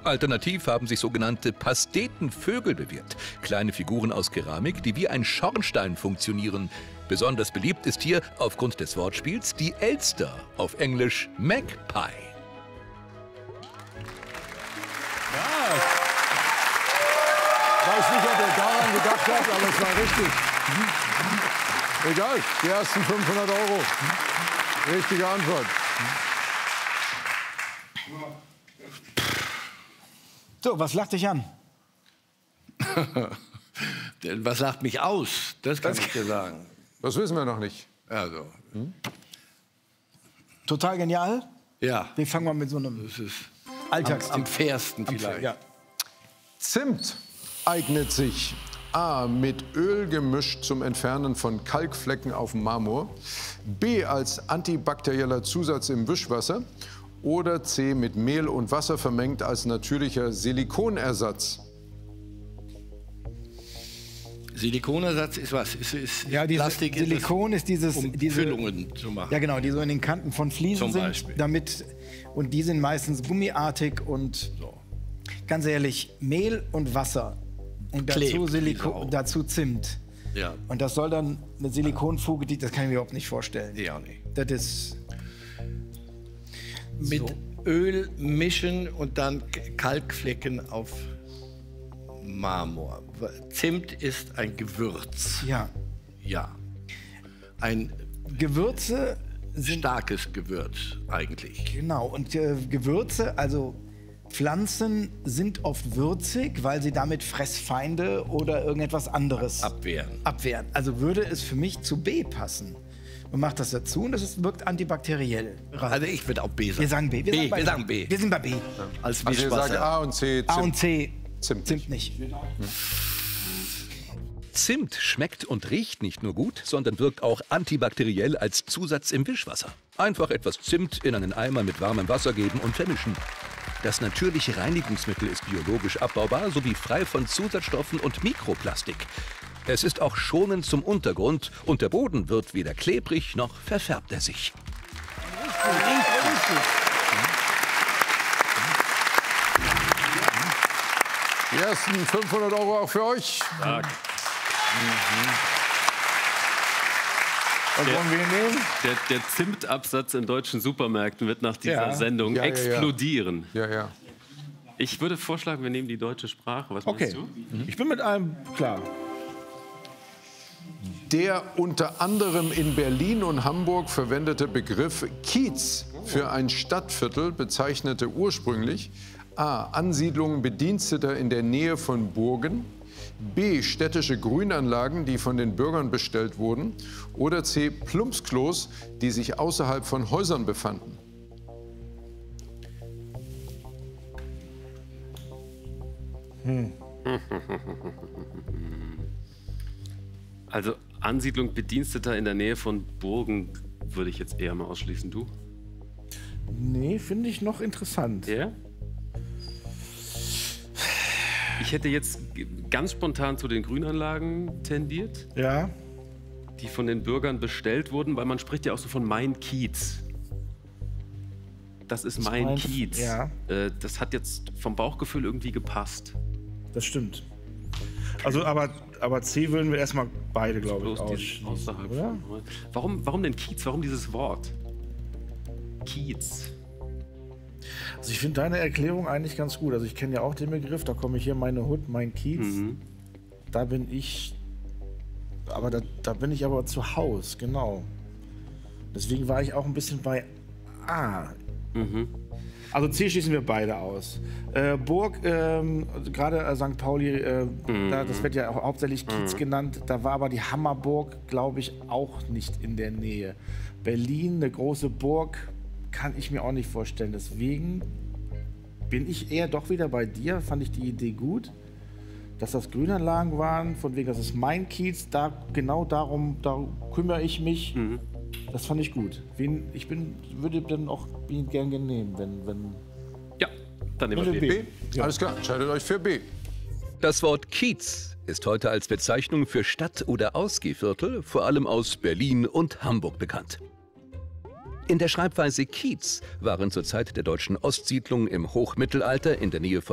Alternativ haben sich sogenannte Pastetenvögel bewährt. Kleine Figuren aus Keramik, die wie ein Schornstein funktionieren. Besonders beliebt ist hier aufgrund des Wortspiels die Elster, auf Englisch Magpie. Ja. Ich weiß nicht, ob er daran gedacht hat, aber es war richtig. Egal, die ersten 500 Euro. Richtige Antwort. So, was lacht dich an? Was lacht mich aus? Das kann ich dir sagen. Das wissen wir noch nicht. Also. Total genial? Ja. Wir fangen mal mit so einem Das ist Alltagstipp. am fairsten vielleicht. Ja. Zimt eignet sich A. mit Öl gemischt zum Entfernen von Kalkflecken auf Marmor, B. als antibakterieller Zusatz im Wischwasser oder C. mit Mehl und Wasser vermengt als natürlicher Silikonersatz. Silikonersatz ist was? Ist Ja, diese Plastik, Silikon ist dieses, um diese Füllungen zu machen. Ja, genau, die so in den Kanten von Fliesen Zum sind, Beispiel. und die sind meistens gummiartig und ganz ehrlich, Mehl und Wasser und dazu, Klebt, wie Sau. dazu Zimt. Ja. Und das soll dann eine Silikonfuge, das kann ich mir überhaupt nicht vorstellen. Ja, nee. Das ist Mit Öl mischen und dann Kalkflecken auf Marmor. Zimt ist ein Gewürz. ja. Ja. Ein Gewürze sind starkes Gewürz eigentlich. genau und Gewürze, also Pflanzen sind oft würzig, weil sie damit Fressfeinde oder irgendetwas anderes Abwehren. Also würde es für mich zu B passen. Man macht das dazu und wirkt antibakteriell. Also ich würde auch B sagen. Wir sagen B. Wir sagen B. Wir sind bei B. Als Also ihr sagt Wischwasser. A und C, Zimt. A und C. Zimt nicht. Zimt schmeckt und riecht nicht nur gut, sondern wirkt auch antibakteriell als Zusatz im Wischwasser. Einfach etwas Zimt in einen Eimer mit warmem Wasser geben und vermischen. Das natürliche Reinigungsmittel ist biologisch abbaubar sowie frei von Zusatzstoffen und Mikroplastik. Es ist auch schonend zum Untergrund und der Boden wird weder klebrig noch verfärbt er sich. Die ersten 500 Euro auch für euch. Was wollen wir nehmen? Der Zimtabsatz in deutschen Supermärkten wird nach dieser Sendung Ja. explodieren. Ja. Ich würde vorschlagen, wir nehmen die deutsche Sprache. Was meinst du? Ich bin mit allem klar. Der unter anderem in Berlin und Hamburg verwendete Begriff Kiez für ein Stadtviertel bezeichnete ursprünglich A. Ansiedlungen Bediensteter in der Nähe von Burgen, B. städtische Grünanlagen, die von den Bürgern bestellt wurden, oder C. Plumpsklos, die sich außerhalb von Häusern befanden. Also Ansiedlung Bediensteter in der Nähe von Burgen würde ich jetzt eher mal ausschließen. Du? Nee, finde ich noch interessant. Ja? Ich hätte jetzt ganz spontan zu den Grünanlagen tendiert, Ja. die von den Bürgern bestellt wurden, weil man spricht ja auch so von mein Kiez. Das ist mein mein- Kiez. ja. Das hat jetzt vom Bauchgefühl irgendwie gepasst. Das stimmt. Also, aber C würden wir erstmal beide, glaube ich, Bloß dieses ausschließen. außerhalb Oder? von. Warum denn Kiez? Warum dieses Wort? Kiez. Also ich finde deine Erklärung eigentlich ganz gut. Also ich kenne ja auch den Begriff, da komme ich hier meine Hut, mein Kiez. Da bin ich, aber da bin ich aber zu Haus, genau. Deswegen war ich auch ein bisschen bei A. Also C schließen wir beide aus. Burg, gerade St. Pauli, das wird ja auch hauptsächlich Kiez genannt. Da war aber die Hammerburg, glaube ich, auch nicht in der Nähe. Berlin, eine große Burg, kann ich mir auch nicht vorstellen. Deswegen bin ich eher doch wieder bei dir. Fand ich die Idee gut, dass das Grünanlagen waren, von wegen, das ist mein Kiez, da kümmere ich mich. Das fand ich gut. Würde dann auch ihn gerne nehmen, wenn Ja, dann nehmen wir B. B? Alles klar, entscheidet euch für B. Das Wort Kiez ist heute als Bezeichnung für Stadt- oder Ausgehviertel vor allem aus Berlin und Hamburg bekannt. In der Schreibweise Kiez waren zur Zeit der deutschen Ostsiedlung im Hochmittelalter in der Nähe von